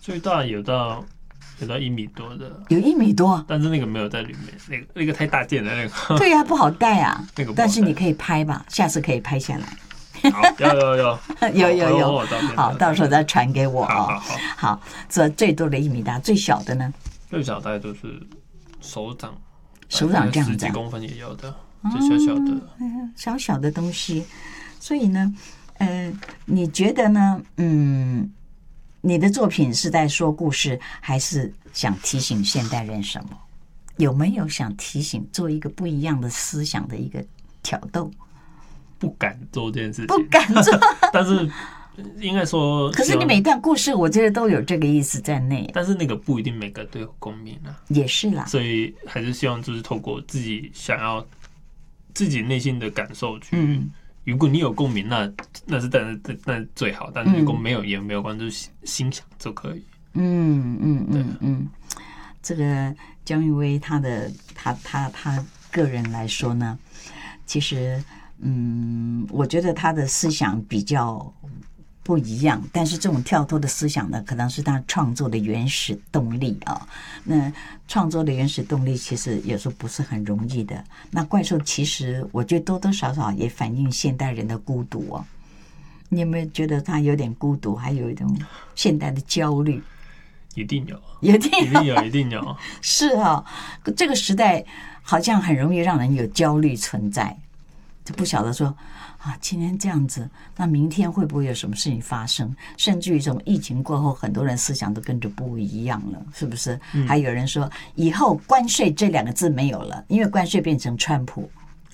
最大有到1米多的， 有1米多， 但是那个没有在里面，那个太大件了，那个对呀、不好带啊。 那个不好带， 但是你可以拍吧，下次可以拍下来。 好，有， 好，到时候再传给我哦。好，这最多的1米大，最小的呢？ 最小大概就是手掌这样子 ，10几公分也有的，就小小的， 小小的东西。所以呢，你觉得呢？你的作品是在说故事，还是想提醒现代人什么？有没有想提醒，做一个不一样的思想的一个挑逗？ 不敢做这件事情， 不敢做， 但是应该说， 可是你每段故事，我觉得都有这个意思在内。 但是那个不一定每个都有共鸣啊，也是啦。 所以还是希望就是透过自己想要自己内心的感受去。如果你有共鸣，那是那最好。但是如果没有也没有关系，就是心想就可以。 这个姜育威他个人来说呢，其实我觉得他的思想比较不一样，但是这种跳脱的思想呢，可能是他创作的原始动力啊。那创作的原始动力其实有时候不是很容易的。那怪兽其实我觉得多多少少也反映现代人的孤独哦。你有没有觉得他有点孤独，还有一种现代的焦虑？ 一定有，一定有。 是啊，这个时代好像很容易让人有焦虑存在，就不晓得说啊，今天这样子，那明天会不会有什么事情发生？甚至于这种疫情过后，很多人思想都跟着不一样了，是不是？还有人说，以后关税这2个字没有了，因为关税变成川普。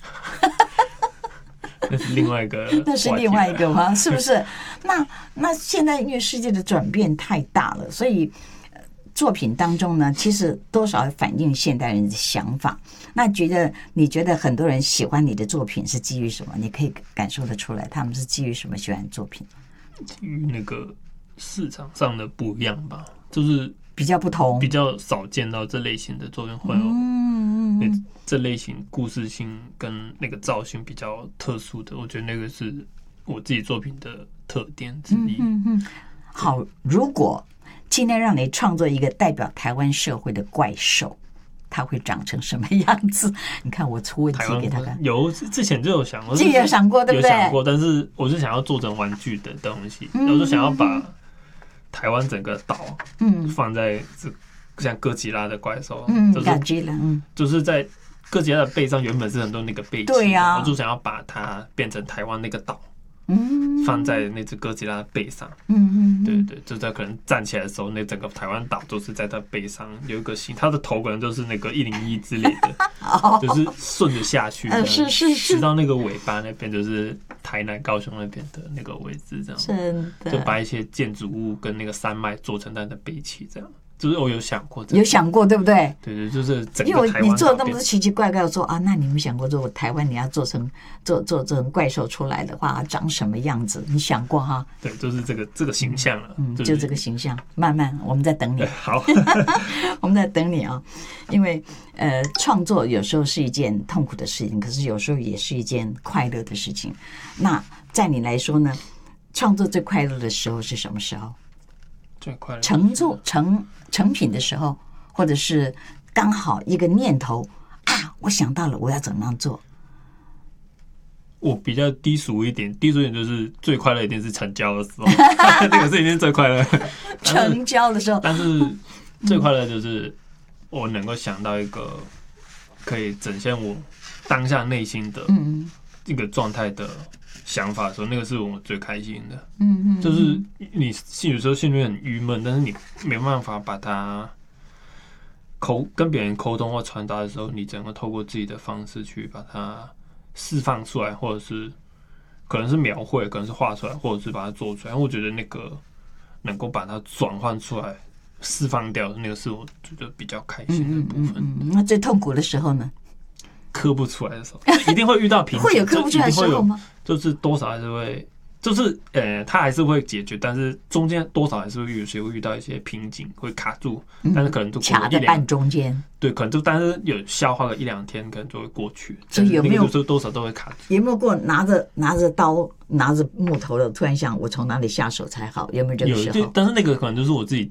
那是另外一个， 那是另外一个吗？是不是？那现在因为世界的转变太大了，所以作品当中呢，其实多少反映现代人的想法。那你觉得很多人喜欢你的作品是基于什么？你可以感受得出来，他们是基于什么喜欢作品？ 基于那个市场上的不一样吧，就是比较不同， 比较少见到这类型的作品会有。这类型故事性跟那个造型比较特殊的，我觉得那个是我自己作品的特点之一。 好，如果今天让你创作一个代表台湾社会的怪兽，它会长成什么样子？你看我出问题给他看， 有之前就有想过， 自己有想过对不对？ 有想过，但是我是想要做成玩具的东西，我就想要把台湾整个岛放在像哥吉拉的怪兽，就是在哥吉拉的背上原本是很多那个背鳍，对呀，我就想要把它变成台湾那个岛，放在那只哥吉拉的背上，对，就在可能站起来的时候，那整个台湾岛都是在它背上有一个形，它的头可能就是那个101之类的，就是顺着下去，是，直到那个尾巴那边就是台南、高雄那边的那个位置，这样，真的，就把一些建筑物跟那个山脉做成它的背鳍，这样。就是我有想过， 有想过，对不对？ 对，就是整个因为你做那么多奇奇怪怪的，说啊，那你们想过，如果台湾你要做成怪兽出来的话，长什么样子？你想过哈？ 对，就是这个形象了， 就这个形象。慢慢，我们在等你。 好， 我们在等你啊，因为创作有时候是一件痛苦的事情，可是有时候也是一件快乐的事情。那在你来说呢？创作最快乐的时候是什么时候？ 最快乐成品的时候，或者是刚好一个念头啊，我想到了我要怎么样做。 我比较低俗一点就是最快乐一定是成交的时候，那个是一定最快乐。 成交的时候， 但是最快乐就是我能够想到一个可以展现我当下内心的一个状态的想法的时候，那个是我最开心的。就是你有时候心里很郁闷，但是你没办法把它跟别人沟通或传达的时候，你只能透过自己的方式去把它释放出来，或者是可能是描绘，可能是画出来，或者是把它做出来。我觉得那个能够把它转换出来、释放掉，那个是我觉得比较开心的部分。 那最痛苦的时候呢？ 刻不出来的时候，一定会遇到瓶颈。 会有刻不出来的时候吗？ 就是多少还是会，就是它还是会解决，但是中间多少还是会遇到一些瓶颈，会卡住，但是可能就卡在半中间。 对，可能就但是有消化个1-2天，可能就会过去。 所以有没有就是多少都会卡住？ 有没有过拿着刀拿着木头的，突然想我从哪里下手才好？有没有这个时候？ 有，但是那个可能就是我自己